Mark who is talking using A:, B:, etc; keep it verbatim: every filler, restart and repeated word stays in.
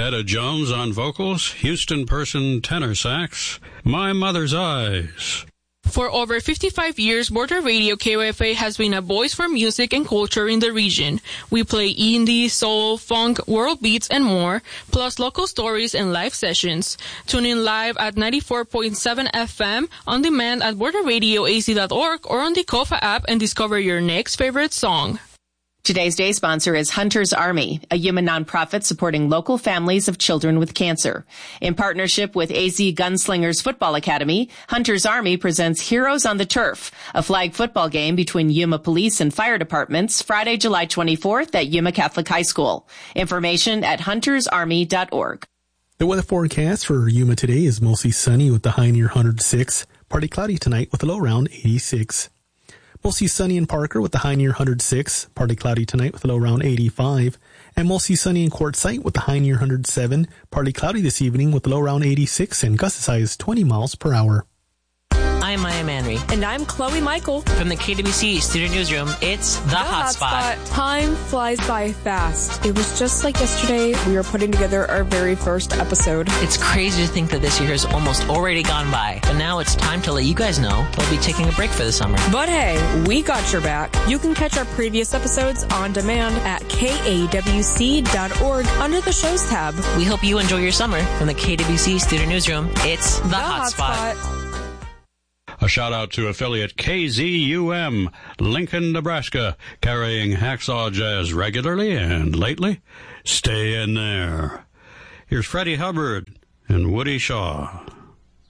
A: Etta Jones on vocals, Houston Person tenor sax, My Mother's Eyes.
B: For over fifty-five years, Border Radio K O F A has been a voice for music and culture in the region. We play indie, soul, funk, world beats, and more, plus local stories and live sessions. Tune in live at ninety-four point seven F M, on demand at border radio a z dot org, or on the Kofa app and discover your next favorite song.
C: Today's day sponsor is Hunter's Army, a human nonprofit supporting local families of children with cancer. In partnership with A Z Gunslingers Football Academy, Hunter's Army presents Heroes on the Turf, a flag football game between Yuma Police and Fire Departments, Friday, July twenty-fourth at Yuma Catholic High School. Information at hunters army dot org.
D: The weather forecast for Yuma today is mostly sunny with the high near one hundred six, partly cloudy tonight with a low around eighty-six. Mostly sunny in Parker with the high near one hundred six, partly cloudy tonight with a low around eighty-five, and mostly sunny in Quartzsite with the high near one hundred seven, partly cloudy this evening with a low around eighty-six, and gusts as high as twenty miles per hour.
E: I'm Maya Manry.
F: And I'm Chloe Michael.
E: From the K W C Student Newsroom, it's The, the Hot Spot.
F: Spot. Time flies by fast. It was just like yesterday we were putting together our very first episode.
E: It's crazy to think that this year has almost already gone by. But now it's time to let you guys know we'll be taking a break for the summer.
F: But hey, we got your back. You can catch our previous episodes on demand at K A W C dot org under the shows tab.
E: We hope you enjoy your summer. From the K W C Student Newsroom, it's The, the Hot, Hot Spot. Spot.
A: A shout-out to affiliate K Z U M, Lincoln, Nebraska, carrying Hacksaw Jazz regularly and lately. Stay in there. Here's Freddie Hubbard and Woody Shaw.